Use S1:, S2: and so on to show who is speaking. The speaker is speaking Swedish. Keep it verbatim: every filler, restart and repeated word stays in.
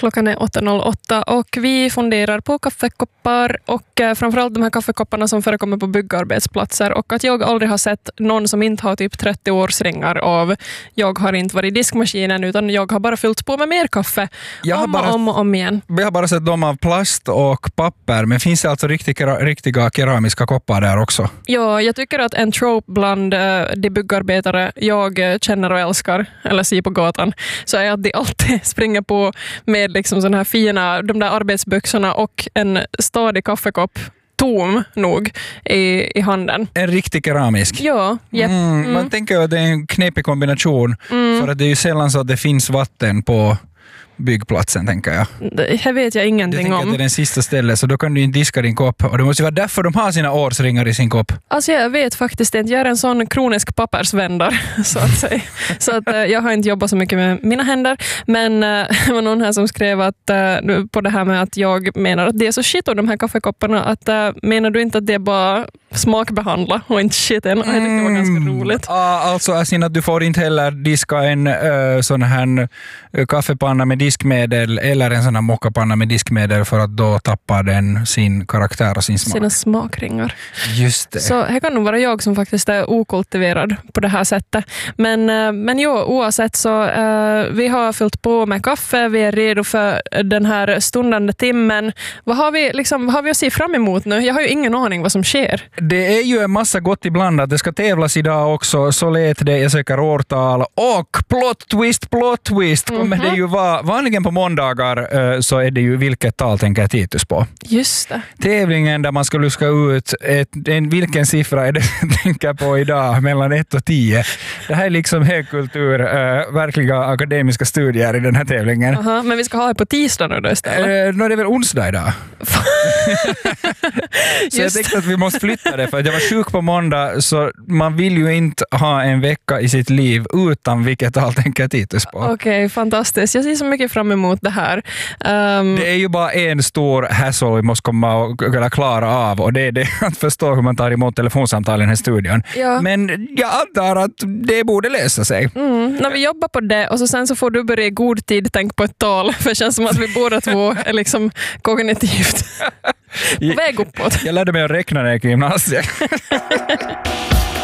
S1: Klockan är åtta noll åtta och vi funderar på kaffekoppar och eh, framförallt de här kaffekopparna som förekommer på byggarbetsplatser och att jag aldrig har sett någon som inte har typ trettio årsringar av jag har inte varit i diskmaskinen utan jag har bara fyllt på med mer kaffe
S2: jag har
S1: om,
S2: bara,
S1: och om och om igen.
S2: Jag har bara sett dem av plast och papper, men finns det alltså riktiga, riktiga keramiska koppar där också?
S1: Ja, jag tycker att en trope bland eh, de byggarbetare jag eh, känner och älskar eller ser på gatan så är att de alltid springer på med liksom såna här fina, de där arbetsbyxorna och en stadig kaffekopp tom nog i, i handen.
S2: En riktig keramisk.
S1: Ja, yep.
S2: mm,
S1: mm.
S2: Man tänker att det är en knepig kombination
S1: Mm.
S2: för att det är ju sällan så att det finns vatten på byggplatsen, tänker jag.
S1: Det här vet jag
S2: Jag
S1: ingenting
S2: tänker att
S1: om.
S2: det är den sista stället, så då kan du inte diska din kopp. Och det måste ju vara därför de har sina årsringar i sin kopp.
S1: Alltså jag vet faktiskt inte, jag är en sån kronisk pappersvändare så att säga. Så att, eh, jag har inte jobbat så mycket med mina händer. Men eh, det var någon här som skrev att, eh, på det här med att jag menar att det är så shit av de här kaffekopparna. Att, eh, menar du inte att det är bara smakbehandla och inte shiten? Och jag tyckte det var ganska roligt.
S2: Ah, alltså Asin, att du får inte heller diska en uh, sån här uh, kaffepanna med diskmedel eller en sån här mockapanna med diskmedel för att då tappar den sin karaktär och sin smak.
S1: Sina smakringar.
S2: Just det.
S1: Så här kan nog vara jag som faktiskt är okultiverad på det här sättet. Men, eh, men jo, oavsett så eh, vi har fyllt på med kaffe, vi är redo för den här stundande timmen. Vad har vi, liksom, vad har vi att se fram emot nu? Jag har ju ingen aning vad som sker.
S2: Det är ju en massa gott ibland att det ska tävlas idag också, så lät det, jag söker årtal och plot twist, plot twist kommer mm-hmm. det ju vara, vanligen på måndagar uh, så är det ju vilket tal tänker Titus på.
S1: Just det.
S2: Tävlingen där man ska luska ut ett, en, vilken siffra är det jag tänker på idag mellan ett och tio. Det här är liksom högkultur, uh, verkliga akademiska studier i den här tävlingen.
S1: Aha, men vi ska ha det på tisdag nu då istället.
S2: Uh, no, det är väl onsdag idag. Så jag tänkte att vi måste flytta det för att jag var sjuk på måndag, så man vill ju inte ha en vecka i sitt liv utan vilket tal tänker Titus på.
S1: Okej, okay, fantastiskt. Jag ser så mycket fram emot det här. Um...
S2: Det är ju bara en stor hassle vi måste komma och klara av, och det är det att förstå hur man tar emot telefonsamtal i den här studion.
S1: Ja.
S2: Men jag antar att det borde lösa sig.
S1: Mm, när vi jobbar på det och så sen så får du börja i god tid tänka på ett tal, för det känns som att vi båda två är liksom kognitivt på väg uppåt.
S2: Jag lärde mig att räkna när jag gick i gymnasiet.